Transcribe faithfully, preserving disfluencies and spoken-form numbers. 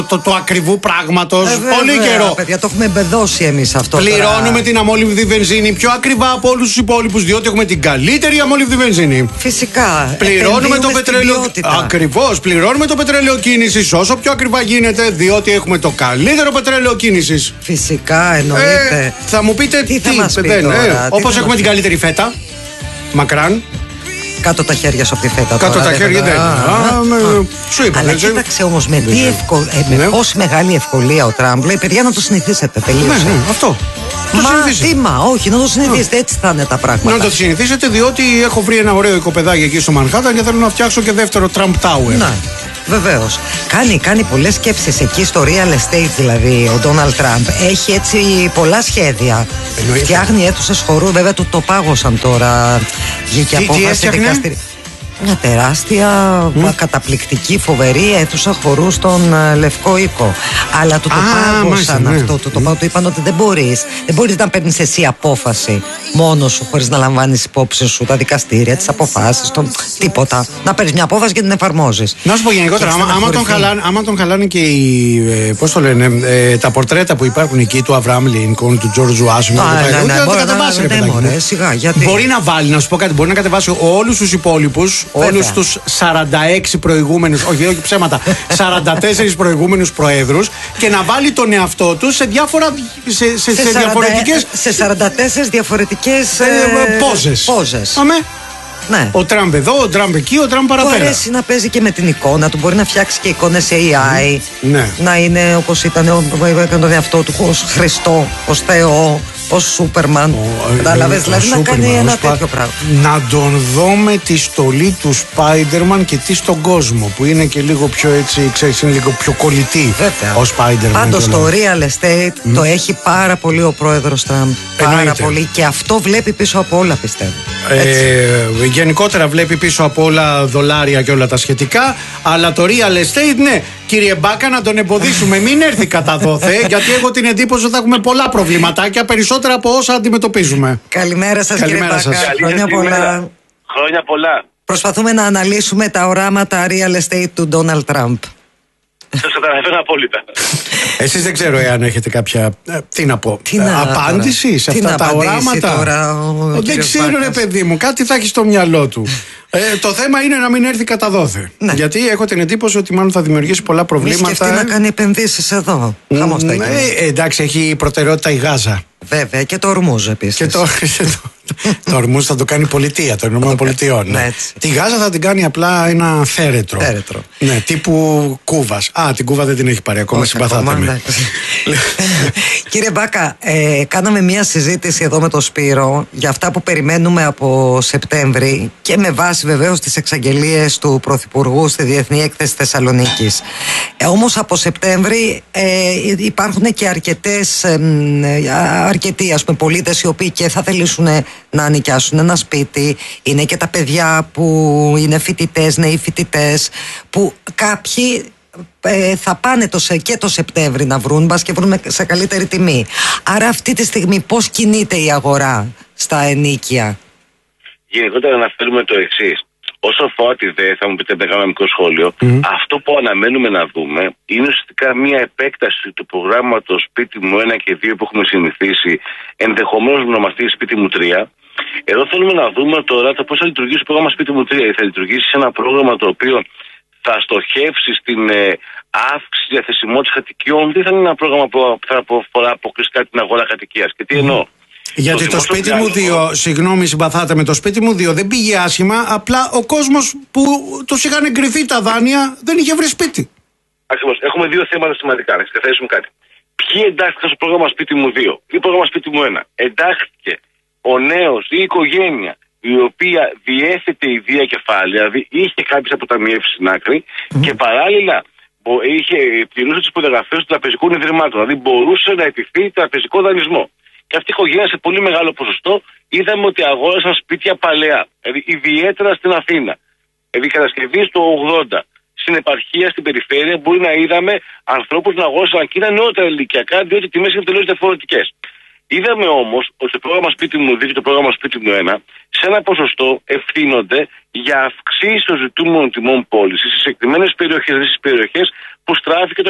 Το, το ακριβού πράγματος. Ε, Πολύ βέβαια, καιρό. Παιδιά, το έχουμε εμπεδώσει εμείς αυτό. Πληρώνουμε τώρα. την αμόλυβδη βενζίνη πιο ακριβά από όλους τους υπόλοιπους, διότι έχουμε την καλύτερη αμόλυβδη βενζίνη. Φυσικά. Πληρώνουμε το πετρέλαιο. Ακριβώς. Πληρώνουμε το πετρέλαιο κίνησης όσο πιο ακριβά γίνεται, διότι έχουμε το καλύτερο πετρέλαιο κίνησης. Φυσικά, εννοείται. Ε, θα μου πείτε τι, τι, θα μας πει δεν, τώρα, ε, τι όπως θα έχουμε μας την καλύτερη φέτα. Μακράν. Κάτω τα χέρια σου από τη φέτα. Κάτω τώρα, τα χέρια δεν. Σου είπα. Αλλά κοίταξε όμως με, τι ευκο... ε, με πόση μεγάλη ευκολία ο Τραμπ λέει: παιδιά, να το συνηθίσετε. Τελείωσε. Ναι, ναι, αυτό. Μα τι μα, όχι, να το συνηθίσετε. Έτσι θα είναι τα πράγματα. Να το συνηθίσετε, διότι έχω βρει ένα ωραίο οικοπεδάκι εκεί στο Μανχάταν και θέλω να φτιάξω και δεύτερο Trump Tower. Ναι. Βεβαίως. Κάνει, κάνει πολλές σκέψεις εκεί στο real estate, δηλαδή ο Ντόναλντ Τραμπ. Έχει έτσι πολλά σχέδια. Εννοείται. Φτιάχνει αίθουσες χορού, βέβαια του το πάγωσαν τώρα. Βγήκε Τι- τι απόφαση έφτιαχνε? δικαστηρίου. Μια τεράστια, mm. καταπληκτική, φοβερή αίθουσα χορού στον uh, Λευκό Οίκο. Αλλά του το Α, πάγωσαν μάλιστα, ναι. αυτό. Του το, mm. του είπαν ότι δεν μπορείς. Δεν μπορείς να παίρνεις εσύ απόφαση μόνος σου, χωρίς να λαμβάνεις υπόψη σου τα δικαστήρια, τις αποφάσεις, τον... τίποτα. Να παίρνεις μια απόφαση και την εφαρμόζεις. Να σου πω γενικότερα, άμα, άμα, τον χαλάνε, άμα τον χαλάνε και οι, ε, πώς το λένε, ε, τα πορτρέτα που υπάρχουν εκεί του Αβραάμ Λίνκολν, του Τζόρτζ Ουάσιγκτον, μπορεί να βάλει, να σου πω κάτι, μπορεί να κατεβάσει όλους τους υπόλοιπους, όλους τους σαράντα έξι προηγούμενους, όχι, όχι ψέματα, σαράντα τέσσερις προηγούμενους προέδρους και να βάλει τον εαυτό του σε διάφορα, σε, σε, σε, σε διαφορετικές, σε σαράντα τέσσερις διαφορετικές ε, πόζες. πόζες. Αμέ. Ναι. Ο Τραμπ εδώ, ο Τραμπ εκεί, ο Τραμπ παραπέρα. Του αρέσει να παίζει και με την εικόνα του. Μπορεί να φτιάξει και εικόνες σε έι άι. Ναι. Να είναι όπως ήταν, έκανε τον εαυτό του ως Χριστό, ως Θεό, ως Σούπερμαν. Κατάλαβες, δηλαδή να κάνει ένα τέτοιο πράγμα. Να τον δω με τη στολή του Spider-Man και τι στον κόσμο, που είναι και λίγο πιο έτσι, ξέρεις, είναι λίγο πιο κολλητή. Βέβαια. Ο Spider-Man. Πάντως το real estate mm. το έχει πάρα πολύ ο πρόεδρος Τραμπ. Πάρα Εννοείται. πολύ. Και αυτό βλέπει πίσω από όλα, πιστεύω. Ε, γενικότερα βλέπει πίσω από όλα δολάρια και όλα τα σχετικά. Αλλά το real estate, ναι, κύριε Μπάκα, να τον εμποδίσουμε. Μην έρθει κατά δόθε, γιατί έχω την εντύπωση ότι θα έχουμε πολλά προβληματάκια, περισσότερα από όσα αντιμετωπίζουμε. Καλημέρα σας, Καλημέρα κύριε σας. Μπάκα. Χρόνια πολλά. Χρόνια πολλά. Προσπαθούμε να αναλύσουμε τα οράματα real estate του Ντόναλντ Τραμπ. Σας καταλαβαίνω απόλυτα. Εσείς δεν ξέρω εάν έχετε κάποια, ε, τι να πω, Τι να, απάντηση τώρα. σε Τι αυτά να τα απαντήσει οράματα. τώρα ο δεν κύριος ξέρω, ρε Μπάκας. παιδί μου, κάτι θα έχει στο μυαλό του. ε, το θέμα είναι να μην έρθει κατά δόθε. Ναι. Γιατί έχω την εντύπωση ότι μάλλον θα δημιουργήσει πολλά Μη προβλήματα. σκεφτεί να κάνει επενδύσεις εδώ. Χαμός θα γίνει. Ε, εντάξει, έχει προτεραιότητα η Γάζα. Βέβαια, και το Ορμούζ επίσης. Και το, το, το Ορμούζ θα το κάνει πολιτεία των Ηνωμένων Πολιτειών. Ναι, έτσι. Τη Γάζα θα την κάνει απλά ένα θέρετρο. Θέρετρο. Ναι, τύπου Κούβας. Α, την Κούβα δεν την έχει πάρει ακόμα, συμπαθάτε με. Κύριε Μπάκα, ε, κάναμε μια συζήτηση εδώ με τον Σπύρο για αυτά που περιμένουμε από Σεπτέμβρη και με βάση βεβαίως τις εξαγγελίες του Πρωθυπουργού στη Διεθνή Έκθεση Θεσσαλονίκης. Ε, όμως από Σεπτέμβρη ε, υπάρχουν και αρκετές, ε, αρκετοί ας πούμε, πολίτες οι οποίοι και θα θελήσουν να νοικιάσουν ένα σπίτι. Είναι και τα παιδιά που είναι φοιτητές, νέοι φοιτητές, που κάποιοι ε, θα πάνε το, και το Σεπτέμβρη να βρουν, μπας και βρουν σε καλύτερη τιμή. Άρα αυτή τη στιγμή πώς κινείται η αγορά στα ενίκια? Γενικότερα να φέρουμε το εξής. Όσο αφορά τη ΔΕ, θα μου πείτε μεγάλο μικρό σχόλιο, mm. αυτό που αναμένουμε να δούμε είναι ουσιαστικά μια επέκταση του προγράμματος Σπίτι μου ένα και δύο που έχουμε συνηθίσει, ενδεχομένως να ονομαστεί Σπίτι μου τρία. Εδώ θέλουμε να δούμε τώρα το πώς θα λειτουργήσει το πρόγραμμα Σπίτι μου τρία. Θα λειτουργήσει σε ένα πρόγραμμα το οποίο θα στοχεύσει στην ε, αύξηση διαθεσιμότητας κατοικιών. Δεν θα είναι ένα πρόγραμμα που θα αφορά αποκλειστικά την αγορά κατοικίας. Και τι εννοώ. Γιατί το, το σπίτι διάλογο... μου δύο, συγγνώμη, συμπαθάτε με, το σπίτι μου δύο δεν πήγε άσχημα. Απλά ο κόσμος που τους είχαν εγκριθεί τα δάνεια δεν είχε βρει σπίτι. Ακριβώς. Έχουμε δύο θέματα σημαντικά. Να ξεκαθαρίσουμε κάτι. Ποιοι εντάχθηκαν στο πρόγραμμα Σπίτι μου δύο ή πρόγραμμα Σπίτι μου ένα? Εντάχθηκε ο νέος ή η οικογένεια η οποία διέθετε ιδία κεφάλαια, δηλαδή είχε κάποιες αποταμιεύσεις στην άκρη mm. και παράλληλα είχε πληρούσε τις προδιαγραφές του τραπεζικού ιδρυμάτων. Δηλαδή μπορούσε να επιφύγει τραπεζικό δανεισμό. Και αυτή η οικογένεια σε πολύ μεγάλο ποσοστό είδαμε ότι αγόρασαν σπίτια παλαιά. Δηλαδή ιδιαίτερα στην Αθήνα. Δηλαδή κατασκευή στο ογδόντα. Στην επαρχία, στην περιφέρεια, μπορεί να είδαμε ανθρώπους να αγόρασαν και είναι νεότερα ηλικιακά, διότι οι τιμές είναι τελείως διαφορετικές. Είδαμε όμως ότι το πρόγραμμα Σπίτι μου δύο και το πρόγραμμα Σπίτι μου ένα σε ένα ποσοστό ευθύνονται για αυξήσεις των ζητούμενων τιμών πώλησης σε συγκεκριμένες περιοχές, στις περιοχές που στράφηκε το